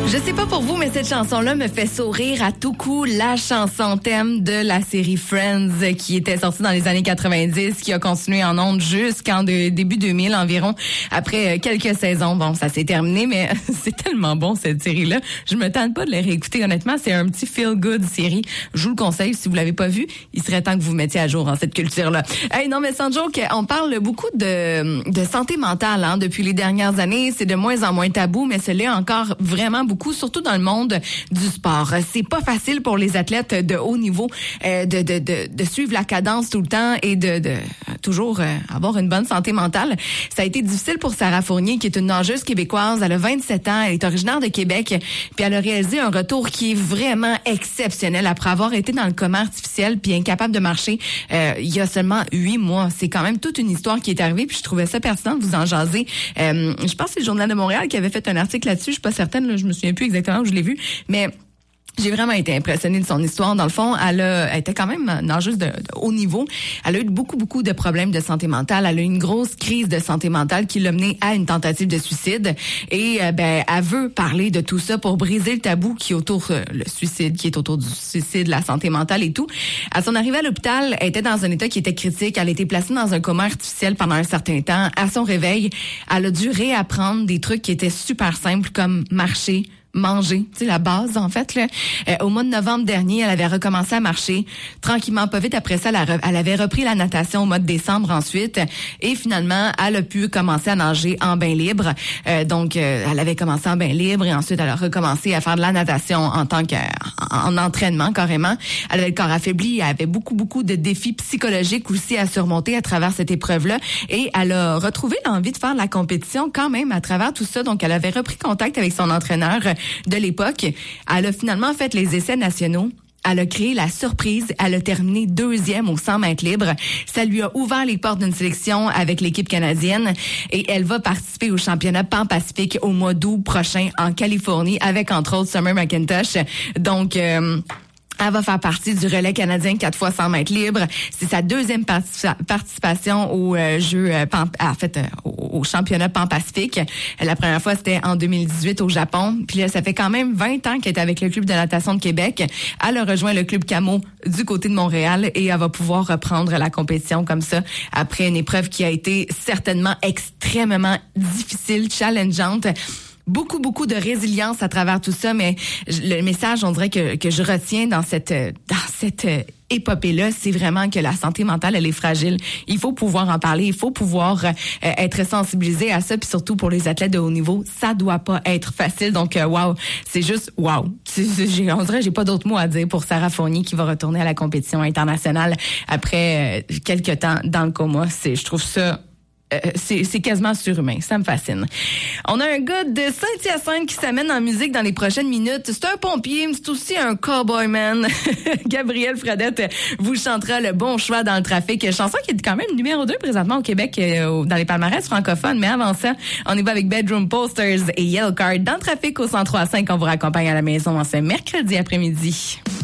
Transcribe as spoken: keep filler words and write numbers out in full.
Je sais pas pour vous, mais cette chanson-là me fait sourire à tout coup. La chanson thème de la série Friends, qui était sortie dans les années quatre-vingt-dix, qui a continué en ondes jusqu'en de, début deux mille environ. Après quelques saisons, bon, ça s'est terminé, mais c'est tellement bon cette série-là. Je me tente pas de les réécouter, honnêtement. C'est un petit feel-good série. Je vous le conseille, si vous l'avez pas vu, il serait temps que vous vous mettiez à jour en cette culture-là. Hey, non, mais sans joke, on parle beaucoup de, de santé mentale hein, depuis les dernières années. C'est de moins en moins tabou, mais c'est là encore vraiment beaucoup, surtout dans le monde du sport. C'est pas facile pour les athlètes de haut niveau euh, de, de, de, de suivre la cadence tout le temps et de, de toujours euh, avoir une bonne santé mentale. Ça a été difficile pour Sarah Fournier, qui est une nageuse québécoise. Elle a vingt-sept ans, elle est originaire de Québec, puis elle a réalisé un retour qui est vraiment exceptionnel après avoir été dans le coma artificiel puis incapable de marcher euh, il y a seulement huit mois. C'est quand même toute une histoire qui est arrivée, puis je trouvais ça pertinent de vous en jaser. Euh, je pense que c'est le Journal de Montréal qui avait fait un article là-dessus. Je suis pas certaine, là, je me souviens plus exactement où je l'ai vu, mais j'ai vraiment été impressionnée de son histoire. Dans le fond, elle, a, elle était quand même nageuse de, de haut niveau. Elle a eu beaucoup, beaucoup de problèmes de santé mentale. Elle a eu une grosse crise de santé mentale qui l'a menée à une tentative de suicide. Et euh, ben, elle veut parler de tout ça pour briser le tabou qui est autour euh, le suicide, qui est autour du suicide, la santé mentale et tout. À son arrivée à l'hôpital, elle était dans un état qui était critique. Elle a été placée dans un coma artificiel pendant un certain temps. À son réveil, elle a dû réapprendre des trucs qui étaient super simples comme marcher, manger, tu sais, la base, en fait, là. Euh, au mois de novembre dernier, elle avait recommencé à marcher tranquillement, pas vite. Après ça, elle, a re- elle avait repris la natation au mois de décembre ensuite. Et finalement, elle a pu commencer à nager en bain libre. Euh, donc, euh, elle avait commencé en bain libre et ensuite, elle a recommencé à faire de la natation en tant que, en, en entraînement, carrément. Elle avait le corps affaibli. Elle avait beaucoup, beaucoup de défis psychologiques aussi à surmonter à travers cette épreuve-là. Et elle a retrouvé l'envie de faire de la compétition quand même à travers tout ça. Donc, elle avait repris contact avec son entraîneur de l'époque. Elle a finalement fait les essais nationaux. Elle a créé la surprise. Elle a terminé deuxième au cent mètres libre. Ça lui a ouvert les portes d'une sélection avec l'équipe canadienne et elle va participer au championnat Pan-Pacifique au mois d'août prochain en Californie avec, entre autres, Summer McIntosh. Donc, euh, elle va faire partie du relais canadien quatre fois cent mètres libre. C'est sa deuxième participa- participation au euh, jeu euh, pan, en fait euh, au, au championnat Pan-Pacifique. La première fois c'était en deux mille dix-huit au Japon. Puis là, ça fait quand même vingt ans qu'elle est avec le club de natation de Québec. Elle a rejoint le club Camo du côté de Montréal et elle va pouvoir reprendre la compétition comme ça après une épreuve qui a été certainement extrêmement difficile, challengeante. Beaucoup, beaucoup de résilience à travers tout ça, mais le message, on dirait que, que je retiens dans cette, dans cette épopée-là, c'est vraiment que la santé mentale, elle est fragile. Il faut pouvoir en parler, il faut pouvoir euh, être sensibilisé à ça, puis surtout pour les athlètes de haut niveau, ça doit pas être facile. Donc, euh, wow, c'est juste wow. C'est, c'est, j'ai, on dirait que j'ai pas d'autres mots à dire pour Sarah Fournier qui va retourner à la compétition internationale après euh, quelques temps dans le coma. C'est, je trouve ça Euh, c'est, c'est quasiment surhumain. Ça me fascine. On a un gars de Saint-Hyacinthe qui s'amène en musique dans les prochaines minutes. C'est un pompier, mais c'est aussi un cowboy man. Gabriel Fradette vous chantera le bon choix dans le trafic. Chanson qui est quand même numéro deux présentement au Québec euh, dans les palmarès francophones. Mais avant ça, on y va avec Bedroom Posters et Yellow Card dans le trafic au cent trois virgule cinq. On vous raccompagne à la maison en ce mercredi après-midi.